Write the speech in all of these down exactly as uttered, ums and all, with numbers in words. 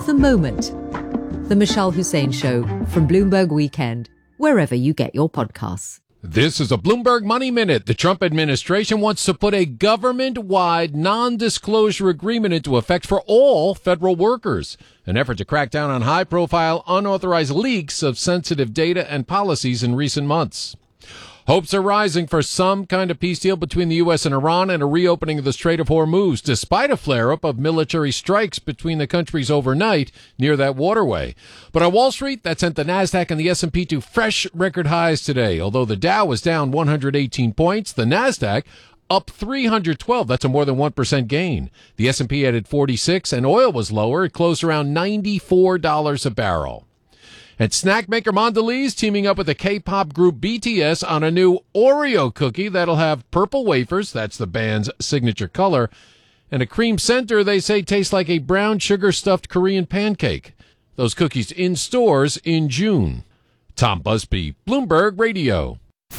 of the moment. The Mishal Hussain Show from Bloomberg Weekend, wherever you get your podcasts. This is a Bloomberg Money Minute. The Trump administration wants to put a government-wide non-disclosure agreement into effect for all federal workers, an effort to crack down on high-profile, unauthorized leaks of sensitive data and policies in recent months. Hopes are rising for some kind of peace deal between the U S and Iran and a reopening of the Strait of Hormuz, despite a flare-up of military strikes between the countries overnight near that waterway. But on Wall Street, that sent the Nasdaq and the S and P to fresh record highs today. Although the Dow was down one hundred eighteen points, the Nasdaq up three hundred twelve. That's a more than one percent gain. The S and P added forty-six, and oil was lower. It closed around ninety-four dollars a barrel. And snack maker Mondelez teaming up with the K-pop group B T S on a new Oreo cookie that'll have purple wafers, that's the band's signature color, and a cream center they say tastes like a brown sugar-stuffed Korean pancake. Those cookies in stores in June. Tom Busby, Bloomberg Radio.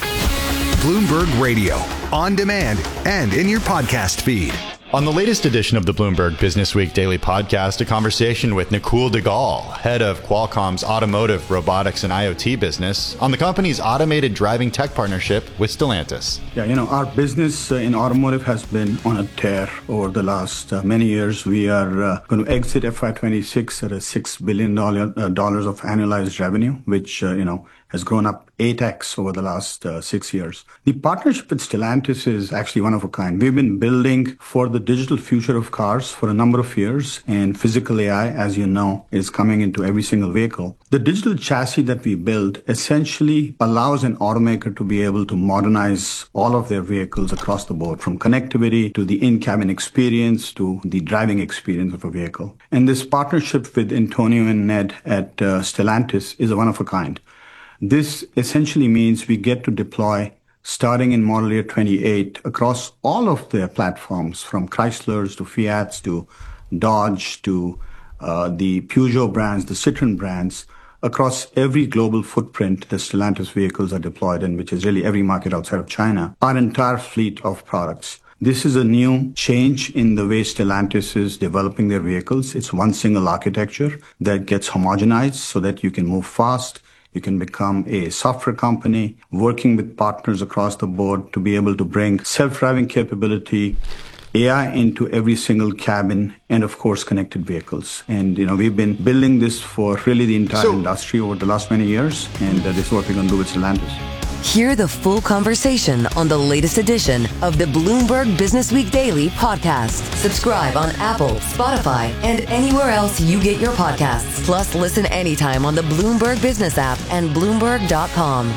Bloomberg Radio, on demand and in your podcast feed. On the latest edition of the Bloomberg Business Week Daily Podcast, a conversation with Nakul Duggal, head of Qualcomm's automotive, robotics, and IoT business, on the company's automated driving tech partnership with Stellantis. Yeah, you know, our business uh, in automotive has been on a tear over the last uh, many years. We are uh, going to exit F Y twenty-six at a six billion dollars uh, dollars of annualized revenue, which, uh, you know, has grown up eight x over the last uh, six years. The partnership with Stellantis is actually one of a kind. We've been building for the digital future of cars for a number of years, and physical A I, as you know, is coming into every single vehicle. The digital chassis that we build essentially allows an automaker to be able to modernize all of their vehicles across the board, from connectivity to the in-cabin experience to the driving experience of a vehicle. And this partnership with Antonio and Ned at uh, Stellantis is a one of a kind. This essentially means we get to deploy, starting in model year twenty-eight, across all of their platforms, from Chryslers to Fiats to Dodge to uh, the Peugeot brands, the Citroen brands, across every global footprint the Stellantis vehicles are deployed in, which is really every market outside of China, our entire fleet of products. This is a new change in the way Stellantis is developing their vehicles. It's one single architecture that gets homogenized so that you can move fast. You can become a software company working with partners across the board to be able to bring self-driving capability, A I into every single cabin, and of course, connected vehicles. And, you know, we've been building this for really the entire so, industry over the last many years, and uh, this is what we're going to do with Stellantis. Hear the full conversation on the latest edition of the Bloomberg Business Week Daily podcast. Subscribe on Apple, Spotify, and anywhere else you get your podcasts. Plus, listen anytime on the Bloomberg Business app and Bloomberg dot com.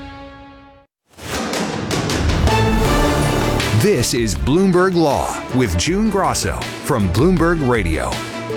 This is Bloomberg Law with June Grosso from Bloomberg Radio.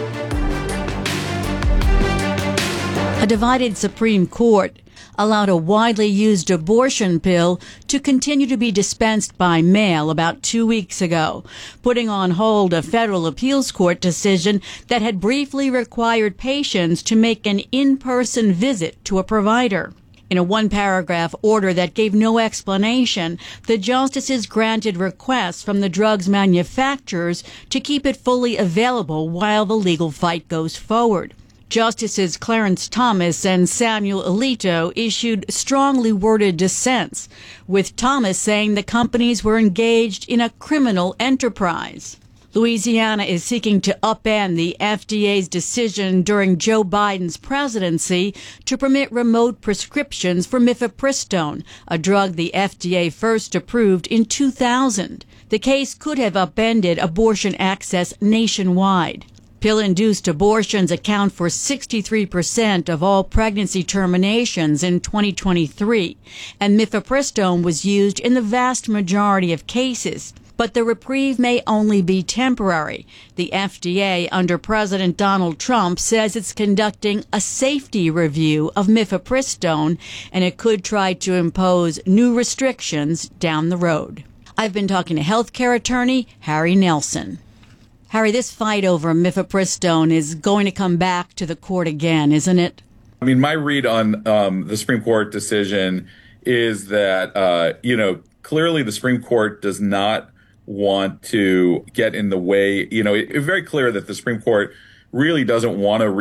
A divided Supreme Court allowed a widely used abortion pill to continue to be dispensed by mail about two weeks ago, putting on hold a federal appeals court decision that had briefly required patients to make an in-person visit to a provider. In a one-paragraph order that gave no explanation, the justices granted requests from the drug's manufacturers to keep it fully available while the legal fight goes forward. Justices Clarence Thomas and Samuel Alito issued strongly worded dissents, with Thomas saying the companies were engaged in a criminal enterprise. Louisiana is seeking to upend the F D A's decision during Joe Biden's presidency to permit remote prescriptions for mifepristone, a drug the F D A first approved in two thousand. The case could have upended abortion access nationwide. Pill-induced abortions account for sixty-three percent of all pregnancy terminations in twenty twenty-three, and mifepristone was used in the vast majority of cases. But the reprieve may only be temporary. The F D A, under President Donald Trump, says it's conducting a safety review of mifepristone, and it could try to impose new restrictions down the road. I've been talking to healthcare attorney Harry Nelson. Harry, this fight over mifepristone is going to come back to the court again, isn't it? I mean, my read on um, the Supreme Court decision is that, uh, you know, clearly the Supreme Court does not want to get in the way. You know, it's very clear that the Supreme Court really doesn't want to